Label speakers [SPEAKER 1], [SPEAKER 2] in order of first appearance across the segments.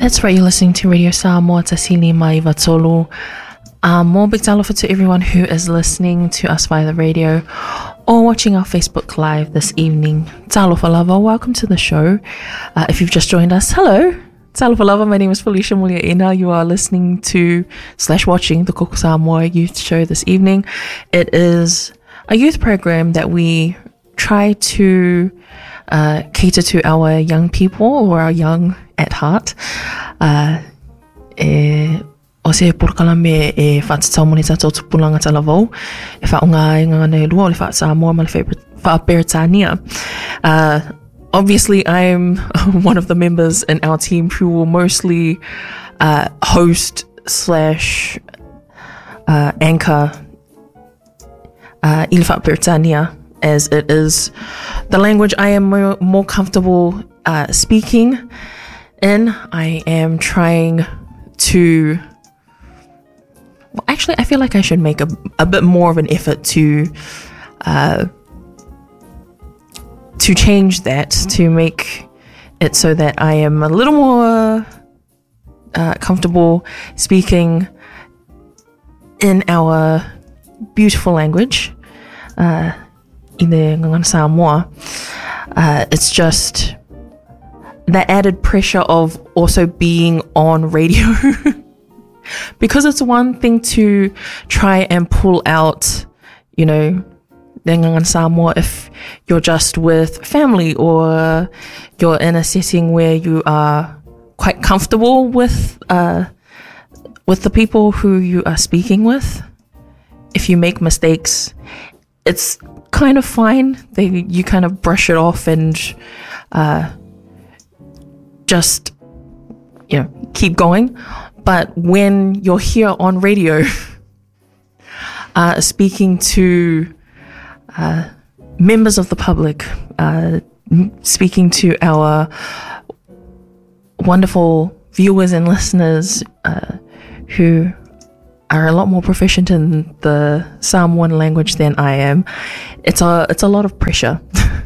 [SPEAKER 1] That's right, you're listening to Radio Samoa, Tasili Mai Vatolu. More big talofa to everyone who is listening to us via the radio or watching our Facebook Live this evening. Talofa lava, welcome to the show. If you've just joined us, hello. Talofa lava, my name is Felicia Muliaina. You are listening to / watching the Koko Samoa Youth Show this evening. It is a youth program that we try to cater to our young people or our young at heart. O se porkalame e whatatau moni tātou tupulanga talavou e whaunga e ngane lua o le Samoa ma le Beretania. Obviously, I'm one of the members in our team who will mostly host / anchor Ilfa Beretania, as it is the language I am more comfortable speaking in. I am trying to... Well, actually, I feel like I should make a bit more of an effort to change that, to make it so that I am a little more comfortable speaking in our beautiful language, in Samoa. It's just the added pressure of also being on radio. Because it's one thing to try and pull out, you know, Samoa if you're just with family or you're in a setting where you are quite comfortable with the people who you are speaking with. If you make mistakes, it's kind of fine. You kind of brush it off and just, you know, keep going. But when you're here on radio, speaking to members of the public, speaking to our wonderful viewers and listeners who are a lot more proficient in the Samoan language than I am, it's a lot of pressure.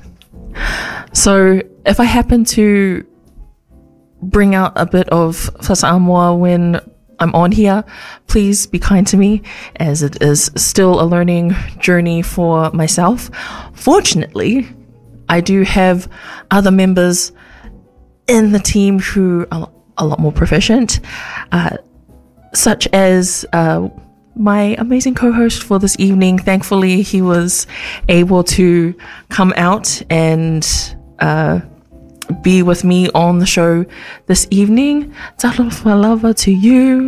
[SPEAKER 1] So if I happen to bring out a bit of Samoa when I'm on here, please be kind to me, as it is still a learning journey for myself. Fortunately, I do have other members in the team who are a lot more proficient, such as my amazing co-host for this evening. Thankfully, he was able to come out and be with me on the show this evening. Talofa lava to you.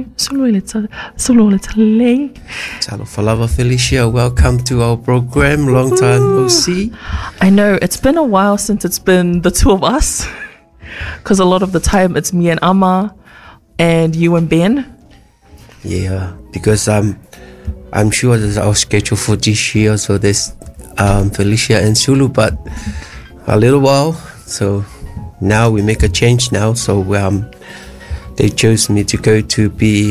[SPEAKER 2] Talofa lava, Felicia. Welcome to our program. Long time no see.
[SPEAKER 1] I know, it's been a while since it's been the two of us, because a lot of the time it's me and Ama and you and Ben.
[SPEAKER 2] Yeah, because I'm sure there's our schedule for this year, so there's Felicia and Sulu, but a little while, so now we make a change now. So they chose me to go to be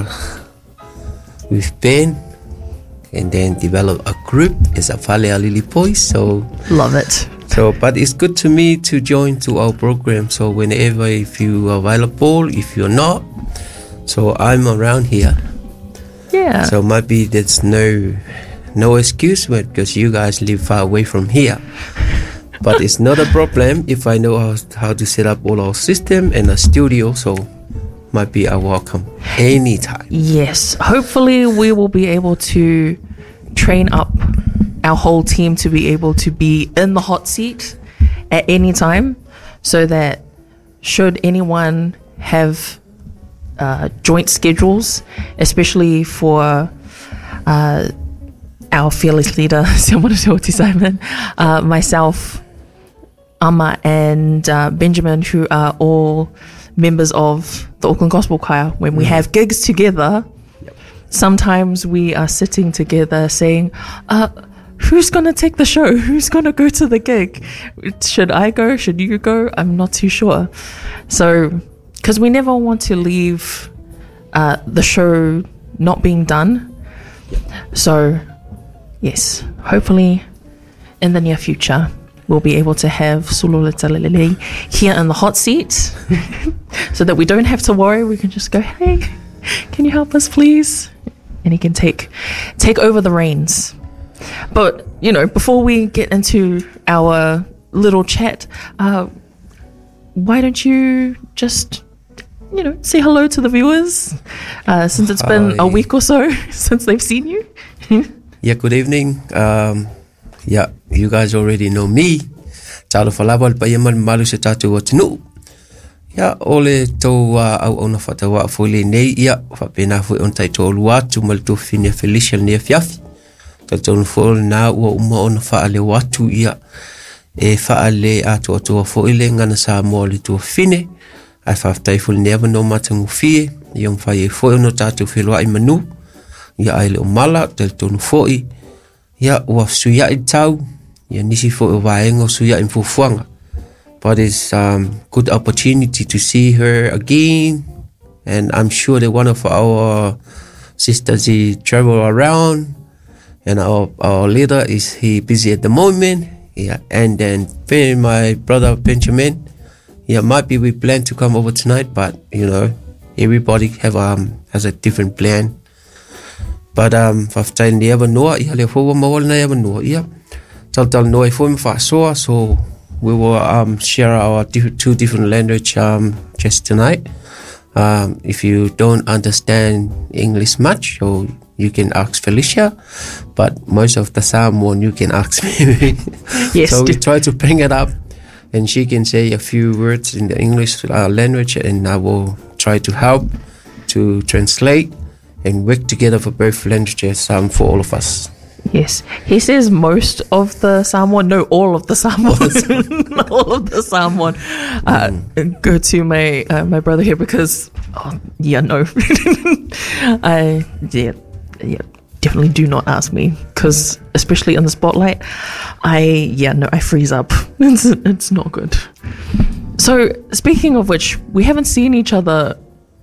[SPEAKER 2] with Ben and then develop a group as a Falea Lily Boys. So
[SPEAKER 1] love it.
[SPEAKER 2] So, but it's good to me to join to our program. So whenever, if you are available, if you're not, so I'm around here.
[SPEAKER 1] Yeah.
[SPEAKER 2] So maybe there's no excuse, because you guys live far away from here. But it's not a problem if I know how to set up all our system and a studio. So might be a welcome anytime.
[SPEAKER 1] Yes. Hopefully we will be able to train up our whole team to be able to be in the hot seat at any time, so that should anyone have joint schedules, especially for our fearless leader, Simon, myself, Ama and Benjamin, who are all members of the Auckland Gospel Choir, when we have gigs together, sometimes we are sitting together saying, who's going to take the show? Who's going to go to the gig? Should I go? Should you go? I'm not too sure. So, because we never want to leave the show not being done. So, yes, hopefully in the near future we'll be able to have Sululatalele here in the hot seat so that we don't have to worry. We can just go, hey, can you help us, please? And he can take over the reins. But, before we get into our little chat, why don't you just, say hello to the viewers, since it's been a week or so since they've seen you?
[SPEAKER 2] Yeah, good evening. You guys already know me. Talo falawal pa yaman malu se tatu watinu. Ya, ole tau au ona fatawa fole nei ia fa pena fu on tai tolu atu mal to fine Felicia ne fiafi. Tatu fol na wa uma ona fa ale watu ia e fa ale atu fo ile ngana sa mo le to fine. Ai fa tai fol never no matangu fie yong fa ye fo no tatu felo ai manu. Ya ai le mala tel tonu foi. Ya wa suya I tau ya nisi fo vaengo suya in fuanga. But it's good opportunity to see her again, and I'm sure that one of our sisters he travel around, and our leader he busy at the moment. Yeah, and then my brother Benjamin, might be we plan to come over tonight, but everybody has a different plan. But after never know, le fo mo never know. Yeah, tal no fo fa so. We will share our two different language just tonight. If you don't understand English much, so you can ask Felicia, but most of the Samoan you can ask me.
[SPEAKER 1] Yes.
[SPEAKER 2] So we try to bring it up, and she can say a few words in the English language, and I will try to help to translate and work together for both languages for all of us.
[SPEAKER 1] Yes, he says most of the Samoan. No, all of the Samoan. All of the Samoan. Go to my brother here because, no. I definitely do not ask me because, especially in the spotlight, I freeze up. It's not good. So speaking of which, we haven't seen each other.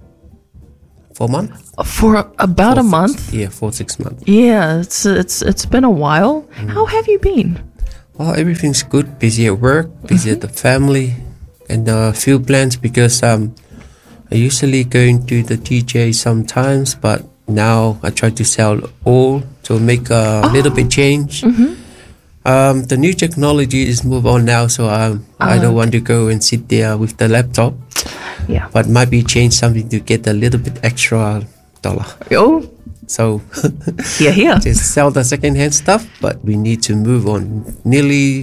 [SPEAKER 2] 4 months?
[SPEAKER 1] For about a month.
[SPEAKER 2] 4-6 months.
[SPEAKER 1] Yeah, it's been a while. How have you been?
[SPEAKER 2] Well, everything's good. Busy at work, busy at the family, and a few plans because I usually go into the DJ sometimes, but now I try to sell all to make a little bit change. The new technology is move on now, so I don't want to go and sit there with the laptop.
[SPEAKER 1] Yeah,
[SPEAKER 2] but might be change something to get a little bit extra dollar.
[SPEAKER 1] Oh,
[SPEAKER 2] so
[SPEAKER 1] here.
[SPEAKER 2] Just sell the second-hand stuff, but we need to move on. Nearly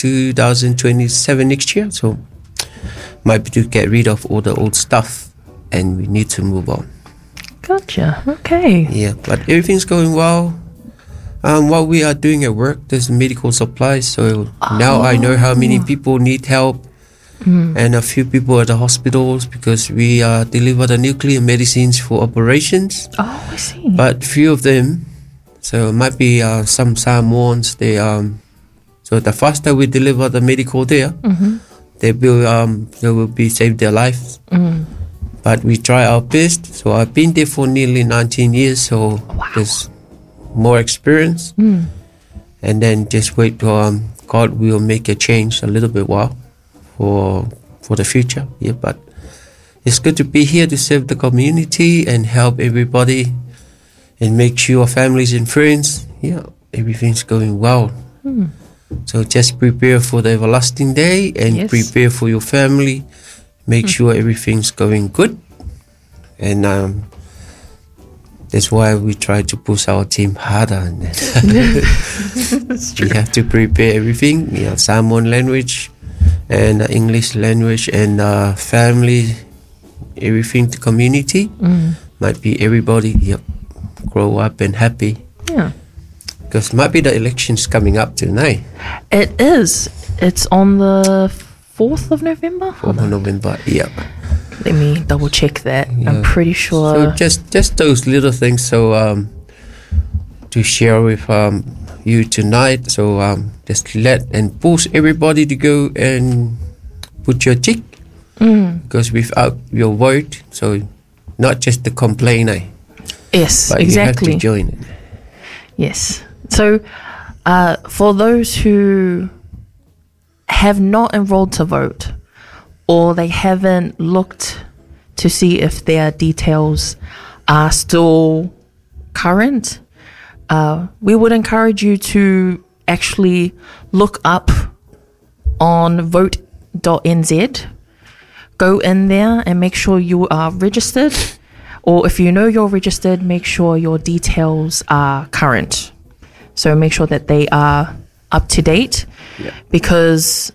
[SPEAKER 2] 2027 next year, so might be to get rid of all the old stuff, and we need to move on.
[SPEAKER 1] Gotcha. Okay.
[SPEAKER 2] Yeah, but everything's going well. What we are doing at work, there's medical supplies, so now I know how many people need help. And a few people at the hospitals because we deliver the nuclear medicines for operations.
[SPEAKER 1] Oh, I see.
[SPEAKER 2] But few of them, so it might be some Samoans. So the faster we deliver the medical there, they will be save their lives. But we try our best. So I've been there for nearly 19 years, so there's more experience. And then just wait to God will make a change a little bit while. For the future, but it's good to be here to serve the community and help everybody and make sure families and friends, everything's going well. So just prepare for the everlasting day and prepare for your family. Make sure everything's going good, and that's why we try to push our team harder. We have to prepare everything, Samoan language. And English language and family, everything to community. Might be everybody grow up and happy.
[SPEAKER 1] Yeah.
[SPEAKER 2] Because might be the elections coming up tonight.
[SPEAKER 1] It is. It's on the 4th of November?
[SPEAKER 2] 4th of November, yeah.
[SPEAKER 1] Let me double check that. Yeah. I'm pretty sure.
[SPEAKER 2] So just those little things to share with you tonight. So just let and push everybody to go and put your tick. Because without your vote, so not just the complainer.
[SPEAKER 1] Yes,
[SPEAKER 2] but
[SPEAKER 1] exactly.
[SPEAKER 2] You have to join it.
[SPEAKER 1] Yes. So for those who have not enrolled to vote, or they haven't looked to see if their details are still current, we would encourage you to actually look up on vote.nz. Go in there and make sure you are registered, or if you know you're registered, make sure your details are current. So make sure that they are up to date, because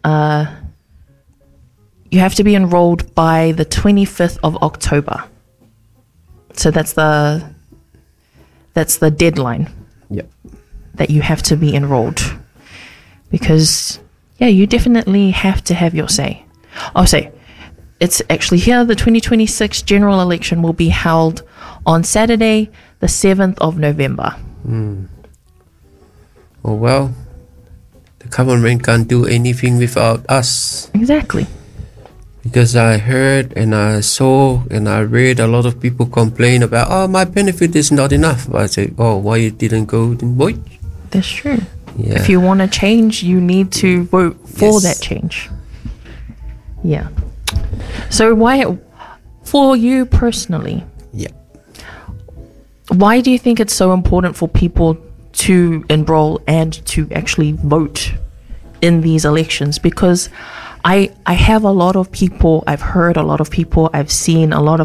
[SPEAKER 1] you have to be enrolled by the 25th of October. So that's the deadline that you have to be enrolled, because you definitely have to have your say. It's actually here, the 2026 general election will be held on Saturday, the 7th of November.
[SPEAKER 2] Oh, well, the government can't do anything without us.
[SPEAKER 1] Exactly.
[SPEAKER 2] Because I heard and I saw and I read a lot of people complain about, my benefit is not enough. I say, why you didn't go and vote?
[SPEAKER 1] That's true.
[SPEAKER 2] Yeah.
[SPEAKER 1] If you want to change, you need to vote for that change. Yeah. So why, for you personally, why do you think it's so important for people to enroll and to actually vote in these elections? Because I have a lot of people, I've heard a lot of people, I've seen a lot of